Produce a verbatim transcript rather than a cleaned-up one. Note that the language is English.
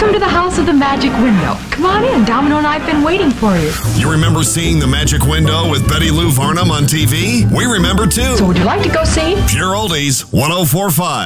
Welcome to the House of the Magic Window. Come on in. Domino and I have been waiting for you. You remember seeing The Magic Window with Betty Lou Varnum on T V? We remember too. So would you like to go see? Pure Oldies, one oh four point five.